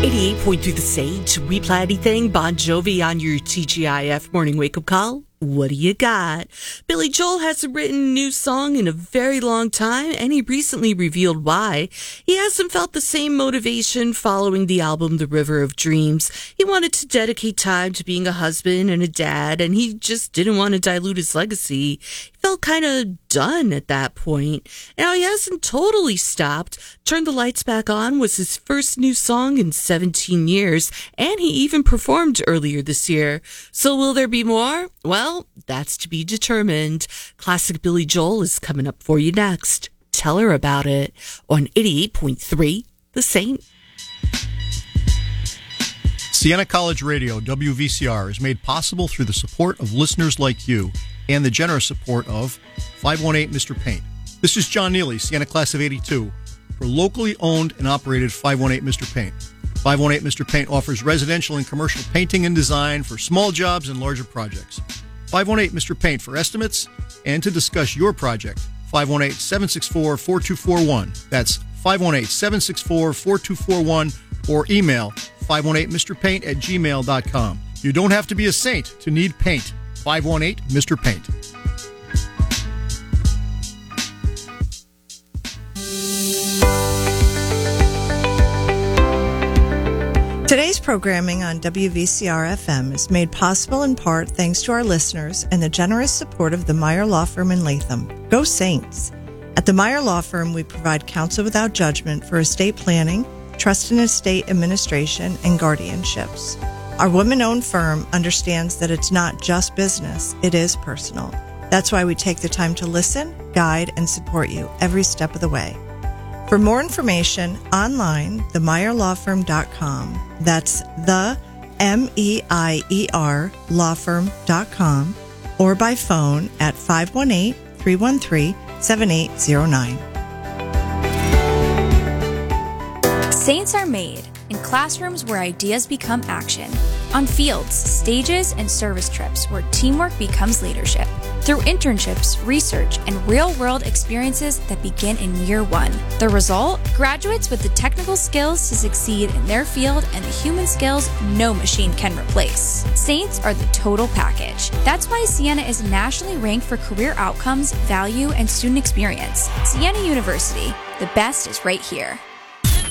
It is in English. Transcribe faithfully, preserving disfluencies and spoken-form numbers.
eighty-eight point three The Sage. We Play Anything. Bon Jovi on your T G I F morning wake-up call. What do you got? Billy Joel hasn't written a new song in a very long time, and he recently revealed why. He hasn't felt the same motivation following the album The River of Dreams. He wanted to dedicate time to being a husband and a dad, and he just didn't want to dilute his legacy. He felt kind of done at that point. Now, he hasn't totally stopped. Turn the Lights Back On was his first new song in seventeen years, and he even performed earlier this year. So will there be more? Well, that's to be determined. Classic Billy Joel is coming up for you next. Tell her about it on eighty-eight point three The Saint. Siena College Radio, W V C R, is made possible through the support of listeners like you and the generous support of five one eight Mister Paint. This is John Neely, Siena Class of eighty-two, for locally owned and operated five one eight Mister Paint. five one eight Mister Paint offers residential and commercial painting and design for small jobs and larger projects. five one eight Mister Paint for estimates and to discuss your project. five one eight, seven six four, four two four one. That's five one eight, seven six four, four two four one or email five one eight Mister Paint at gmail dot com. You don't have to be a saint to need paint. five one eight Mister Paint. Today's programming on W V C R F M is made possible in part thanks to our listeners and the generous support of the Meyer Law Firm in Latham. Go Saints! At the Meyer Law Firm, we provide counsel without judgment for estate planning, trust and estate administration, and guardianships. Our women-owned firm understands that it's not just business, it is personal. That's why we take the time to listen, guide, and support you every step of the way. For more information, online, the meyer law firm dot com. That's the M E I E R law firm dot com, or by phone at five one eight, three one three, seven eight zero nine. Saints are made in classrooms where ideas become action, on fields, stages, and service trips where teamwork becomes leadership, through internships, research, and real-world experiences that begin in year one. The result? Graduates with the technical skills to succeed in their field and the human skills no machine can replace. Saints are the total package. That's why Siena is nationally ranked for career outcomes, value, and student experience. Siena University, the best is right here.